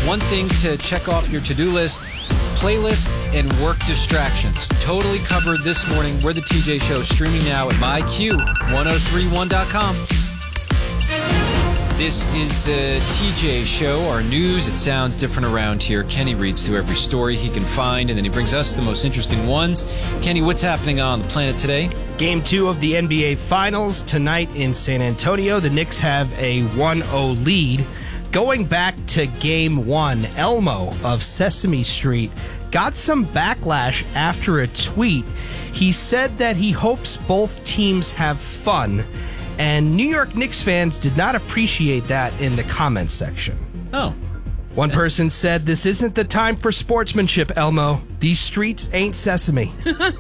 One thing to check off your to-do list, playlist, and work distractions. Totally covered this morning. We're the TJ Show, streaming now at myq1031.com. This is the TJ Show, our news. It sounds different around here. Kenny reads through every story he can find, and then he brings us the most interesting ones. Kenny, what's happening on the planet today? Game 2 of the NBA Finals tonight in San Antonio. The Knicks have a 1-0 lead. Going back to Game 1, Elmo of Sesame Street got some backlash after a tweet. He said that he hopes both teams have fun, and New York Knicks fans did not appreciate that in the comments section. Oh. One person said, "This isn't the time for sportsmanship, Elmo. These streets ain't Sesame."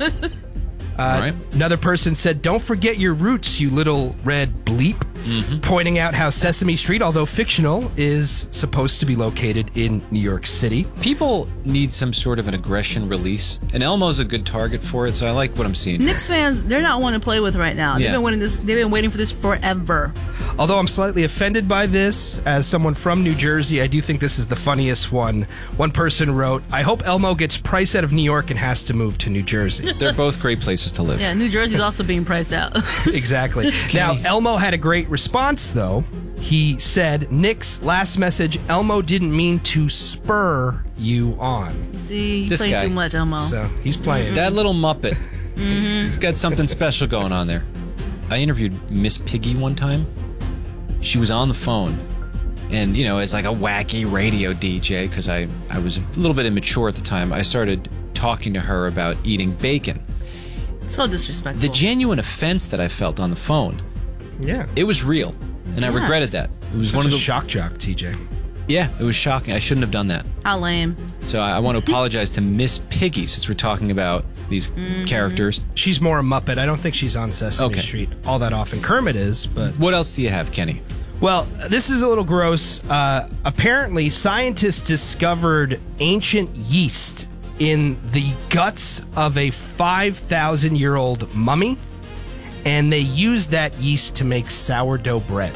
Right. Another person said, "Don't forget your roots, you little red bleep." Pointing out how Sesame Street, although fictional, is supposed to be located in New York City. People need some sort of an aggression release, and Elmo's a good target for it, so I like what I'm seeing. Knicks fans, they're not one to play with right now. Yeah. They've been waiting for this forever. Although I'm slightly offended by this, as someone from New Jersey, I do think this is the funniest one. One person wrote, "I hope Elmo gets priced out of New York and has to move to New Jersey." They're both great places to live. Yeah, New Jersey's also being priced out. Exactly. Now, Elmo had a great response, though. He said, "Knicks, last message, Elmo didn't mean to spur you on." See, you This play guy. too much, Elmo. So he's playing. That little Muppet. He's got something special going on there. I interviewed Miss Piggy one time. She was on the phone, and, you know, as like a wacky radio DJ, because I was a little bit immature at the time, I started talking to her about eating bacon. So disrespectful. The genuine offense that I felt on the phone, Yeah. it was real, and I Yes. regretted that. It was Such one of a the shock jock, TJ. Yeah, it was shocking. I shouldn't have done that. How lame. So I want to apologize to Miss Piggy, since we're talking about these characters. She's more a Muppet. I don't think she's on Sesame Okay. Street all that often. Kermit is, but... What else do you have, Kenny? Well, this is a little gross. Apparently, scientists discovered ancient yeast in the guts of a 5,000-year-old mummy, and they used that yeast to make sourdough bread.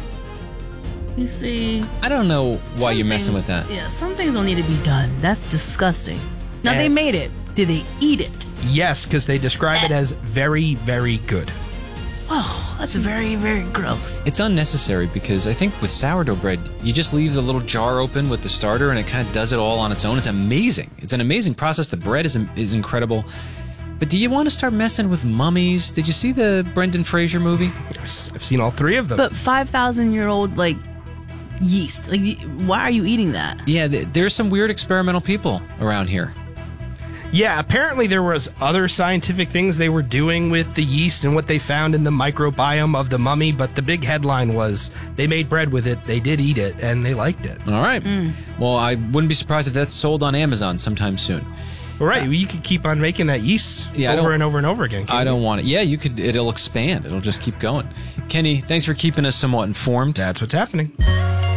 You see, I don't know why some you're messing things- with that. Yeah, some things don't need to be done. That's disgusting. Now, they And- made it. Did they eat it? Yes, because they describe it as very, very good. Oh, that's very, very gross. It's unnecessary because I think with sourdough bread, you just leave the little jar open with the starter and it kind of does it all on its own. It's amazing. It's an amazing process. The bread is incredible. But do you want to start messing with mummies? Did you see the Brendan Fraser movie? I've seen all three of them. But 5,000-year-old, like, yeast. Like, why are you eating that? Yeah, there's some weird experimental people around here. Yeah, apparently there was other scientific things they were doing with the yeast and what they found in the microbiome of the mummy, but the big headline was they made bread with it, they did eat it, and they liked it. All right. Well, I wouldn't be surprised if that's sold on Amazon sometime soon. All right, well, you could keep on making that yeast Yeah, over and over and over again. I don't want it. Yeah, you could. It'll expand. It'll just keep going. Kenny, thanks for keeping us somewhat informed. That's what's happening.